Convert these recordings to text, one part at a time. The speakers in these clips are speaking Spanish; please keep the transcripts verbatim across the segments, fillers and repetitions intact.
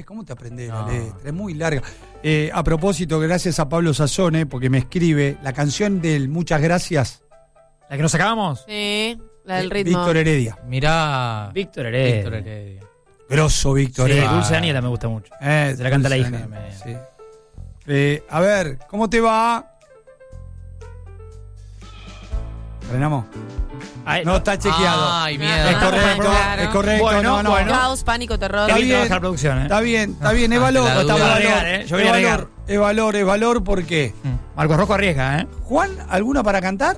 ¿ves cómo te aprendés No. la letra? Es muy larga. Eh, a propósito, gracias a Pablo Sazone, porque me escribe la canción del Muchas Gracias. ¿La que nos sacábamos? Sí, la del eh, ritmo. Víctor Heredia. Mirá. Víctor Heredia. Víctor Heredia. Grosso Víctor Sí, Heredia. Dulce Daniela me gusta mucho. Eh, Se la canta la Dulce hija. Daniela, sí. Eh, a ver, ¿cómo te va? ¿Frenamos? Ay, No, está chequeado. Ay, miedo. Es correcto, Claro. es correcto. Bueno, no, no, bueno. no. Caos, pánico, terror. Está Qué bien bien. trabaja la producción, ¿eh? Está bien, está bien, es Ah, valor. la duda. Está Yo voy a valor, agregar, ¿eh? Yo voy a es agregar. valor, es valor, es valor, ¿por qué? Marcos Rojo arriesga, ¿eh? Juan, ¿alguna para cantar?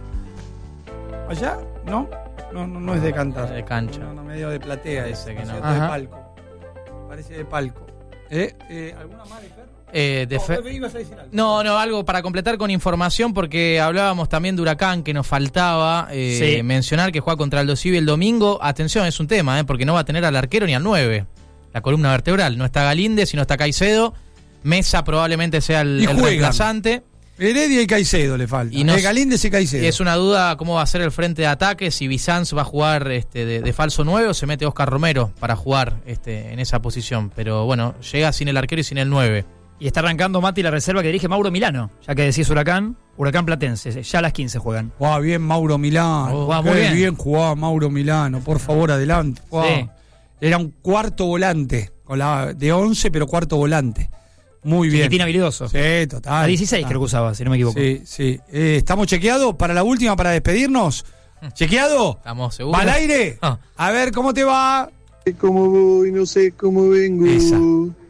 ¿Allá? ¿No? No, no, no es de cantar. De cancha. No, no, medio de platea. Parece es, que no. ¿cierto? De Ajá. palco. Parece de palco. ¿Eh? eh ¿Alguna más de Ferro? Eh, de No, fe- me ibas a decir algo. No, no, algo para completar con información, porque hablábamos también de Huracán, que nos faltaba eh, Sí. mencionar que juega contra Aldo Civi el domingo. Atención, es un tema, eh, porque no va a tener al arquero ni al nueve. La columna vertebral. No está Galíndez, sino está Caicedo. Mesa probablemente sea el, Y el juegan. reemplazante. Heredia y Caicedo le falta. Y no- Eh, Galíndez y Caicedo. Es una duda cómo va a ser el frente de ataque, si Bizanz va a jugar este, de, de falso nueve o se mete Oscar Romero para jugar este, en esa posición. Pero bueno, llega sin el arquero y sin el nueve. Y está arrancando Mati la reserva que dirige Mauro Milano. Ya que decís Huracán, Huracán Platense. Ya a las quince juegan. Jugaba bien Mauro Milano. Oh, jugaba Qué muy bien. bien. jugaba Mauro Milano. Por favor, adelante. Jugaba. Sí. Era un cuarto volante. Con la, de once, pero cuarto volante. Muy bien. Chiquitín habilidoso. Sí, total. A dieciséis total. creo que usaba, si no me equivoco. Sí, sí. Eh, ¿Estamos chequeados para la última, para despedirnos? ¿Chequeado? ¿Estamos seguros? ¿Va al aire? Ah. A ver, ¿cómo te va? sé cómo voy, no sé cómo vengo. Esa.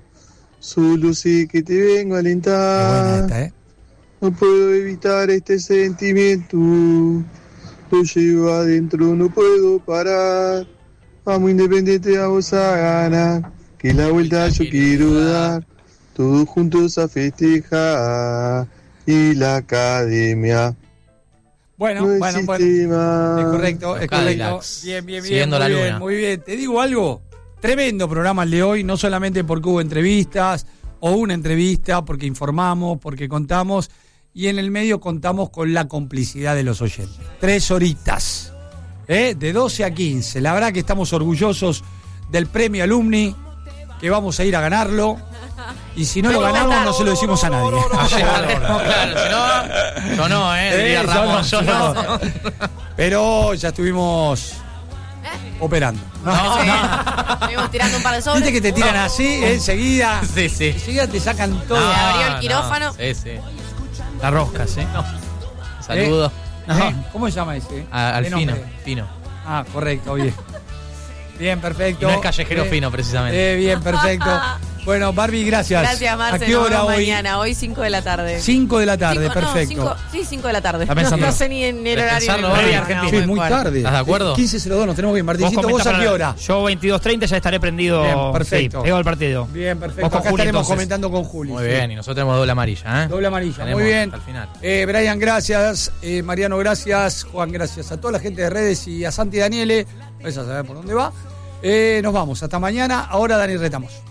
Solo sé que te vengo a Qué buena alentar. esta, ¿eh? No puedo evitar este sentimiento. Lo llevo adentro, no puedo parar. Vamos independiente, vamos a ganar. Que la vuelta yo quiero dar. Todos juntos a festejar. Y la academia. Bueno, No bueno, existe bueno. más. Es correcto, es Los correcto. Cadillacs. Bien, bien, bien. Siguiendo Muy la bien, luna. muy bien. Te digo algo. Tremendo programa el de hoy, no solamente porque hubo entrevistas o una entrevista, porque informamos, porque contamos, y en el medio contamos con la complicidad de los oyentes. Tres horitas, ¿eh? De doce a quince. La verdad que estamos orgullosos del premio Alumni, que vamos a ir a ganarlo. Y si no lo ganamos, no se lo decimos a nadie. No, claro, si no, yo no, eh, diría Eh, yo Ramón, no, yo yo no. Pero ya estuvimos operando. No, Sí. no. Estuvimos tirando un par de sobres. Viste que te tiran así, eh, enseguida. Sí, sí. Enseguida te sacan todo. Se No, abrió el no, quirófano. Sí, sí. La rosca, ¿sí? Saludos ¿Eh? ¿Cómo se llama ese? a- al ¿Qué fino, nombre? fino. Ah, correcto, bien. Bien, Y perfecto. no es callejero Eh, fino, precisamente. Eh, bien, perfecto. Bueno, Barbie, gracias. Gracias, Marce. ¿A qué nos hora vemos hoy? mañana, hoy cinco de la tarde. cinco de la tarde, Cinco- no, perfecto. cinco- sí, cinco de la tarde. Está No, pensando. no sé ni en el ¿Querés horario. pensarlo, del Barbie? programa, Argentina. Sí, muy fuerte. tarde. ¿Estás de acuerdo? quince cero dos, nos tenemos que ir. Martincito, ¿vos comentá a qué para- hora? Yo veintidós treinta ya estaré prendido. Bien, perfecto. Sí, pegado al partido. Bien, perfecto. Vos con Acá Juli, estaremos entonces. comentando con Juli. Muy sí. bien, y nosotros tenemos doble amarilla, ¿eh? Doble amarilla, Tenemos muy bien. hasta el final. Eh, Brian, gracias. Eh, Mariano, gracias. Juan, gracias. A toda la gente de redes y a Santi Daniele. Vais a saber por dónde va. Eh, nos vamos. Hasta mañana. Ahora Dani Retamos.